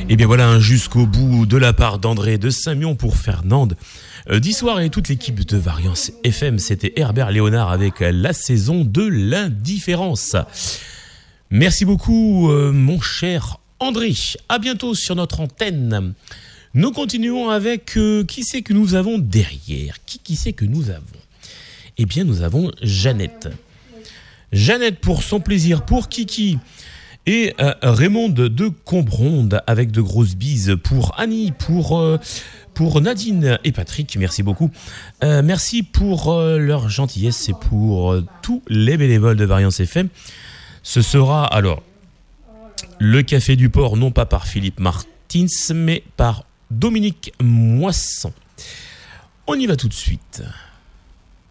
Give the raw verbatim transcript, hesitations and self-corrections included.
Et bien voilà, jusqu'au bout de la part d'André de Saint-Mion pour Fernande. Euh, D'Histoire et toute l'équipe de Variance F M, c'était Herbert Léonard avec la saison de l'indifférence. Merci beaucoup, euh, mon cher André. À bientôt sur notre antenne. Nous continuons avec euh, qui c'est que nous avons derrière. Qui qui c'est que nous avons? Eh bien, nous avons Jeannette. Jeannette pour son plaisir, pour Kiki. Et euh, Raymond de Combronde avec de grosses bises pour Annie, pour, euh, pour Nadine et Patrick. Merci beaucoup. Euh, merci pour euh, leur gentillesse et pour euh, tous les bénévoles de Variance F M. Ce sera alors le Café du Port, non pas par Philippe Martins, mais par Dominique Moisson. On y va tout de suite.